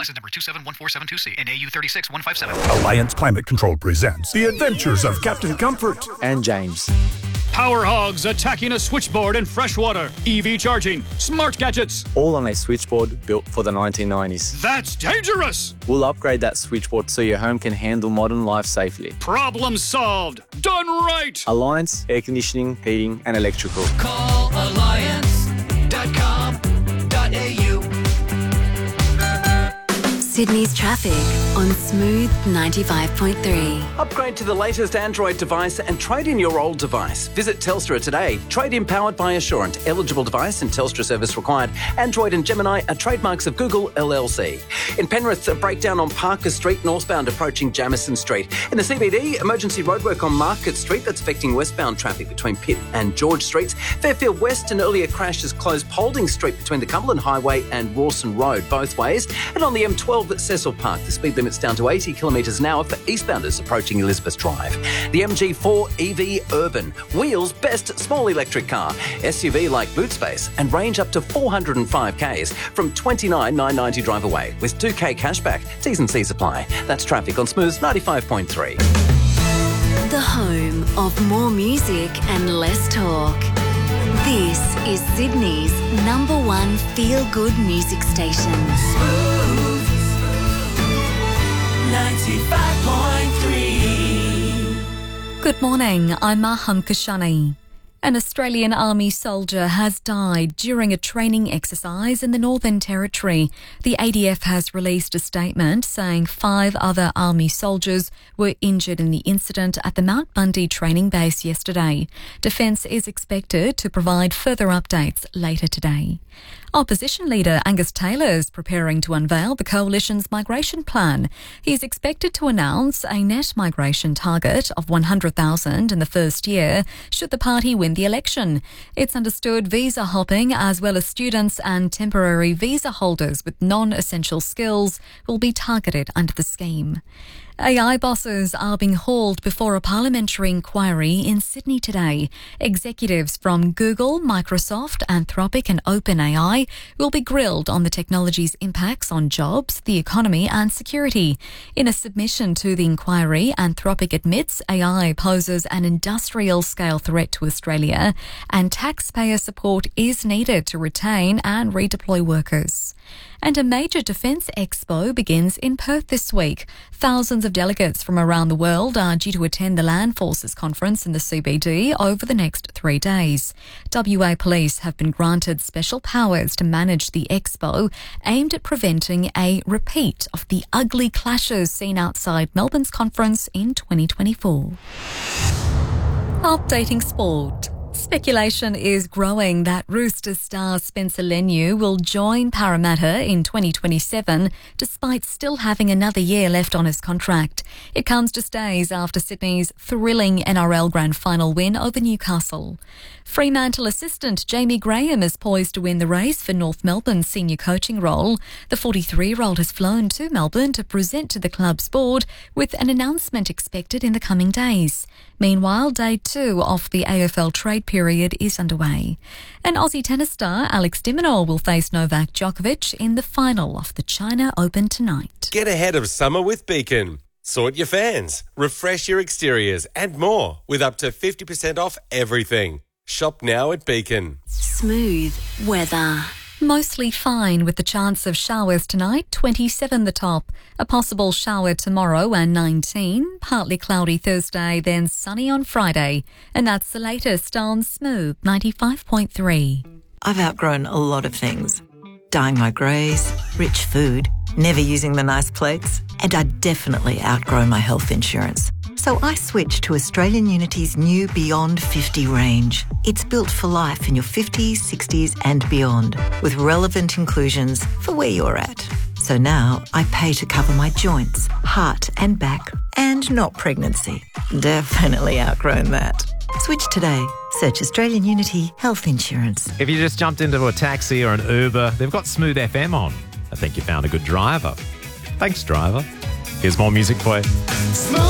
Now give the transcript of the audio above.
License number 271472C and AU 36157. Alliance Climate Control presents The Adventures of Captain Comfort and James. Power hogs attacking a switchboard in freshwater. EV charging. Smart gadgets. All on a switchboard built for the 1990s. That's dangerous. We'll upgrade that switchboard so your home can handle modern life safely. Problem solved. Done right. Alliance Air Conditioning, Heating and Electrical. Call alliance.com.au. Sydney's traffic on Smooth 95.3. Upgrade to the latest Android device and trade in your old device. Visit Telstra today. Trade in powered by Assurant. Eligible device and Telstra service required. Android and Gemini are trademarks of Google LLC. In Penrith, a breakdown on Parker Street, northbound approaching Jamison Street. In the CBD, emergency roadwork on Market Street that's affecting westbound traffic between Pitt and George Streets. Fairfield West, an earlier crash has closed Paulding Street between the Cumberland Highway and Rawson Road, both ways. And on the M12 at Cecil Park, the speed limit's down to 80 kilometres an hour for eastbounders approaching Elizabeth Drive. The MG4 EV Urban. Wheels best small electric car. SUV like boot space and range up to 405 Ks from $29,990 drive away with 2K cashback. T's and C's apply. That's traffic on Smooth 95.3. The home of more music and less talk. This is Sydney's #1 feel-good music station. Smooth 95.3. Good morning, I'm Maham Kashani. An Australian Army soldier has died during a training exercise in the Northern Territory. The ADF has released a statement saying 5 other Army soldiers were injured in the incident at the Mount Bundy training base yesterday. Defence is expected to provide further updates later today. Opposition leader Angus Taylor is preparing to unveil the Coalition's migration plan. He is expected to announce a net migration target of 100,000 in the first year should the party win the election. It's understood visa hopping, as well as students and temporary visa holders with non-essential skills, will be targeted under the scheme. AI bosses are being hauled before a parliamentary inquiry in Sydney today. Executives from Google, Microsoft, Anthropic and OpenAI will be grilled on the technology's impacts on jobs, the economy and security. In a submission to the inquiry, Anthropic admits AI poses an industrial-scale threat to Australia and taxpayer support is needed to retain and redeploy workers. And a major defence expo begins in Perth this week. Thousands of delegates from around the world are due to attend the Land Forces Conference in the CBD over the next 3 days. WA Police have been granted special powers to manage the expo, aimed at preventing a repeat of the ugly clashes seen outside Melbourne's conference in 2024. Updating sport. Speculation is growing that Roosters star Spencer Leniu will join Parramatta in 2027 despite still having another year left on his contract. It comes just days after Sydney's thrilling NRL Grand Final win over Newcastle. Fremantle assistant Jamie Graham is poised to win the race for North Melbourne's senior coaching role. The 43-year-old has flown to Melbourne to present to the club's board, with an announcement expected in the coming days. Meanwhile, day 2 of the AFL trade period is underway. And Aussie tennis star Alex de Minaur will face Novak Djokovic in the final of the China Open tonight. Get ahead of summer with Beacon. Sort your fans, refresh your exteriors and more with up to 50% off everything. Shop now at Beacon. Smooth weather. Mostly fine with the chance of showers tonight, 27 the top. A possible shower tomorrow and 19. Partly cloudy Thursday, then sunny on Friday. And that's the latest on Smooth 95.3. I've outgrown a lot of things. Dyeing my greys, rich food, never using the nice plates, and I definitely outgrown my health insurance. So I switched to Australian Unity's new Beyond 50 range. It's built for life in your 50s, 60s and beyond, with relevant inclusions for where you're at. So now I pay to cover my joints, heart and back, and not pregnancy. Definitely outgrown that. Switch today. Search Australian Unity Health Insurance. If you just jumped into a taxi or an Uber, they've got Smooth FM on. I think you found a good driver. Thanks, driver. Here's more music for you. Smooth